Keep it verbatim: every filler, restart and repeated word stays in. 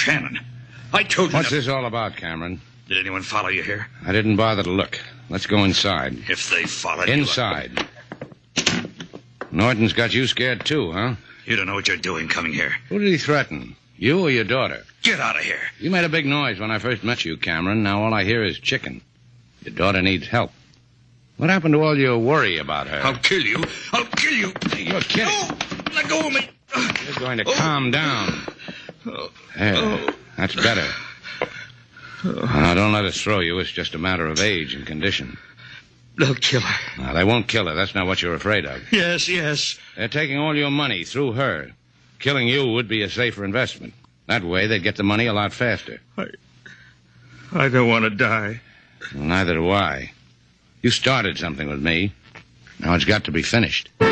Shannon, I told you... What's not... this all about, Cameron? Did anyone follow you here? I didn't bother to look. Let's go inside. If they followed you... Inside. Norton's got you scared too, huh? You don't know what you're doing coming here. Who did he threaten? You or your daughter? Get out of here. You made a big noise when I first met you, Cameron. Now all I hear is chicken. Your daughter needs help. What happened to all your worry about her? I'll kill you. I'll kill you. You're kidding. No! Let go of me. You're going to calm down. There. That's better. Now, don't let us throw you. It's just a matter of age and condition. They'll kill her. Now, they won't kill her. That's not what you're afraid of. Yes, yes. They're taking all your money through her. Killing you would be a safer investment. That way, they'd get the money a lot faster. I... I don't want to die. Well, neither do I. You started something with me. Now it's got to be finished.